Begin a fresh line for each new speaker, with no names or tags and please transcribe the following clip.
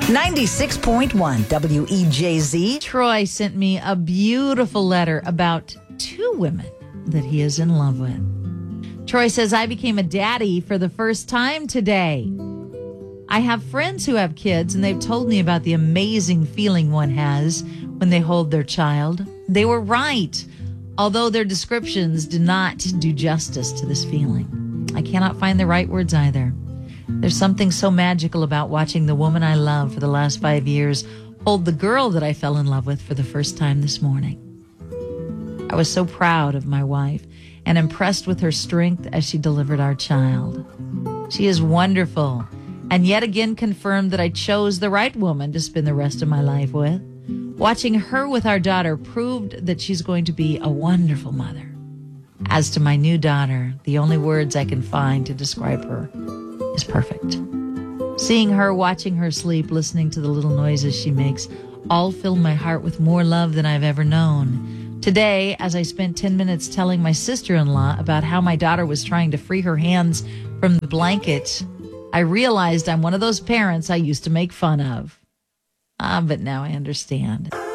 96.1 WEJZ.
Troy sent me a beautiful letter about two women that he is in love with. Troy says, I became a daddy for the first time today. I have friends who have kids, and they've told me about the amazing feeling one has when they hold their child. They were right, although their descriptions do not do justice to this feeling. I cannot find the right words either. There's something so magical about watching the woman I love for the last 5 years hold the girl that I fell in love with for the first time this morning. I was so proud of my wife and impressed with her strength as she delivered our child. She is wonderful, and yet again confirmed that I chose the right woman to spend the rest of my life with. Watching her with our daughter proved that she's going to be a wonderful mother. As to my new daughter, the only words I can find to describe her is perfect. Seeing her, watching her sleep, listening to the little noises she makes, all filled my heart with more love than I've ever known. Today, as I spent 10 minutes telling my sister-in-law about how my daughter was trying to free her hands from the blanket, I realized I'm one of those parents I used to make fun of. But now I understand.